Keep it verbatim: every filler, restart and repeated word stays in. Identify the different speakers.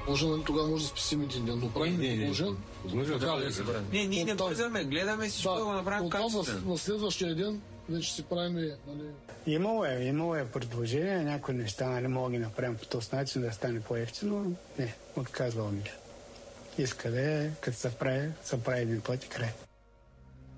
Speaker 1: Може, тогава може да спасим един ден, но правим предложен.
Speaker 2: Не, ние не бързаме, гледаме си, ще го направим качествено.
Speaker 1: На следващия ден вече си правим, нали...
Speaker 3: Имало е, имало е предложение, някои неща, нали, мога да ги направим по този начин, да стане по-ефтино. Не, отказвал ми. Иска да е, като се прави, се прави един път и край.